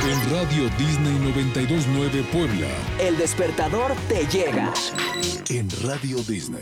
En Radio Disney 92.9 Puebla. El despertador te llega. En Radio Disney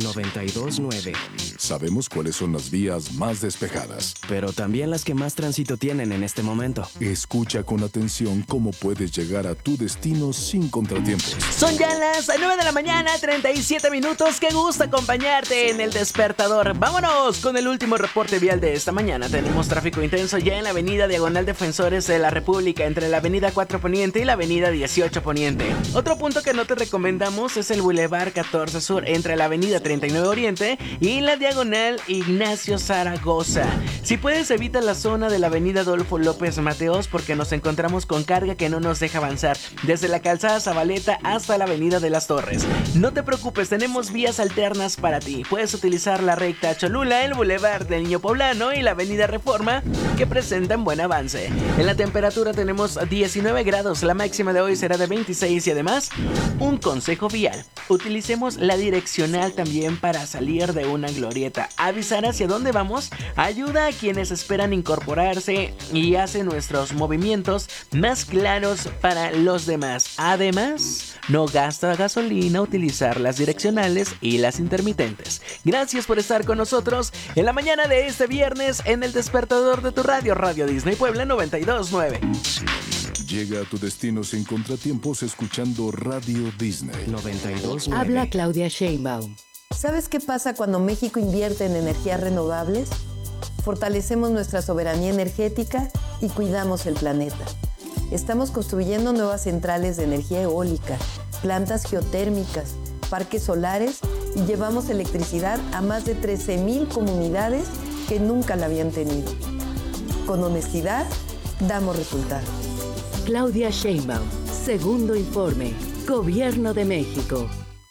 92.9. sabemos cuáles son las vías más despejadas, pero también las que más tránsito tienen en este momento. Escucha con atención cómo puedes llegar a tu destino sin contratiempos. Son ya las 9 de la mañana, 37 minutos. Qué gusto acompañarte en el despertador. Vámonos con el último reporte vial de esta mañana. Tenemos tráfico intenso ya en la avenida Diagonal Defensores de la República, entre la avenida 4 Poniente y la avenida 18 Poniente. Otro punto que no te recomendamos es el Boulevard 14 Sur, entre la avenida 39 Oriente y la Diagonal Ignacio Zaragoza. Si puedes, evita la zona de la avenida Adolfo López Mateos, porque nos encontramos con carga que no nos deja avanzar desde la calzada Zabaleta hasta la avenida de las Torres. No te preocupes, tenemos vías alternas para ti. Puedes utilizar la recta Cholula, el Boulevard del Niño Poblano y la avenida Reforma, que presentan buen avance. En la temperatura tenemos 19 grados, la máxima de hoy será de 26 y además, un consejo vial: utilicemos la direccional también para salir de una glorieta. Avisar hacia dónde vamos ayuda a quienes esperan incorporarse y hace nuestros movimientos más claros para los demás. Además, no gasta gasolina utilizar las direccionales y las intermitentes. Gracias por estar con nosotros en la mañana de este viernes en el despertador de tu radio, Radio Disney Puebla 92.9. Llega a tu destino sin contratiempos escuchando Radio Disney 92.9. Habla Claudia Sheinbaum. ¿Sabes qué pasa cuando México invierte en energías renovables? Fortalecemos nuestra soberanía energética y cuidamos el planeta. Estamos construyendo nuevas centrales de energía eólica, plantas geotérmicas, parques solares y llevamos electricidad a más de 13,000 comunidades que nunca la habían tenido. Con honestidad, damos resultados. Claudia Sheinbaum. Segundo informe. Gobierno de México.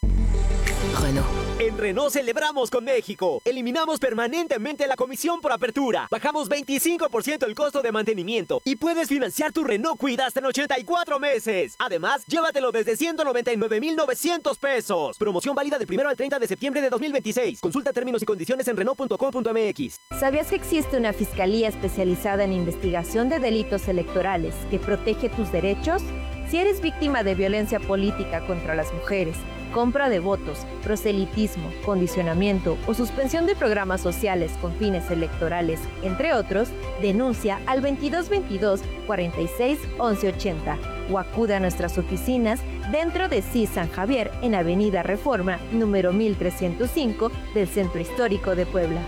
Renault. En Renault celebramos con México. Eliminamos permanentemente la comisión por apertura. Bajamos 25% el costo de mantenimiento. Y puedes financiar tu Renault Kwid hasta en 84 meses. Además, llévatelo desde 199,900 pesos. Promoción válida del 1 al 30 de septiembre de 2026. Consulta términos y condiciones en Renault.com.mx. ¿Sabías que existe una fiscalía especializada en investigación de delitos electorales que protege tus derechos? Si eres víctima de violencia política contra las mujeres, compra de votos, proselitismo, condicionamiento o suspensión de programas sociales con fines electorales, entre otros, denuncia al 2222 46 11 80 o acude a nuestras oficinas dentro de CIS San Javier en Avenida Reforma, número 1305 del Centro Histórico de Puebla.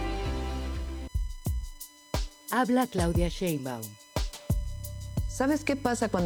Habla Claudia Sheinbaum. ¿Sabes qué pasa cuando